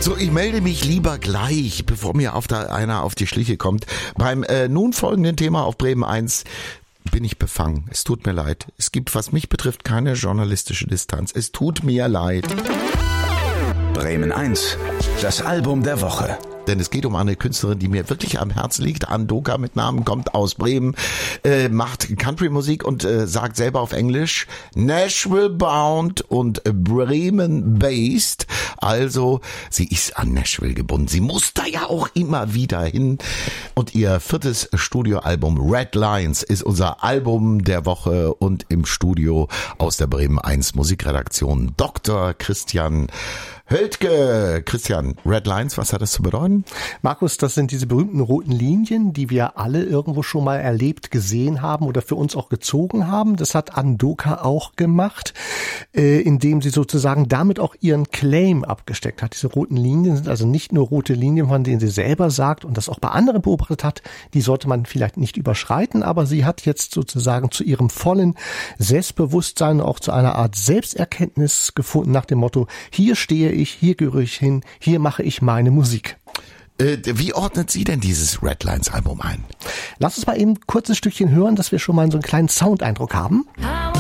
So, ich melde mich lieber gleich, bevor mir einer auf die Schliche kommt. Beim nun folgenden Thema auf Bremen 1 bin ich befangen. Es tut mir leid. Es gibt, was mich betrifft, keine journalistische Distanz. Es tut mir leid. Bremen 1, das Album der Woche. Denn es geht um eine Künstlerin, die mir wirklich am Herzen liegt. Andoka mit Namen, kommt aus Bremen, macht Country-Musik und sagt selber auf Englisch Nashville bound und Bremen based. Also sie ist an Nashville gebunden. Sie muss da ja auch immer wieder hin. Und ihr 4. Studioalbum Red Lines ist unser Album der Woche und im Studio aus der Bremen 1 Musikredaktion Dr. Christian Höldke. Christian, Red Lines, was hat das zu bedeuten? Markus, das sind diese berühmten roten Linien, die wir alle irgendwo schon mal erlebt, gesehen haben oder für uns auch gezogen haben. Das hat Andoka auch gemacht, indem sie sozusagen damit auch ihren Claim abgesteckt hat. Diese roten Linien sind also nicht nur rote Linien, von denen sie selber sagt und das auch bei anderen beobachtet hat, die sollte man vielleicht nicht überschreiten, aber sie hat jetzt sozusagen zu ihrem vollen Selbstbewusstsein, auch zu einer Art Selbsterkenntnis gefunden nach dem Motto, hier stehe ich, hier gehöre ich hin, hier mache ich meine Musik. Wie ordnet sie denn dieses Red Lines Album ein? Lass uns mal eben kurz ein Stückchen hören, dass wir schon mal so einen kleinen Soundeindruck haben.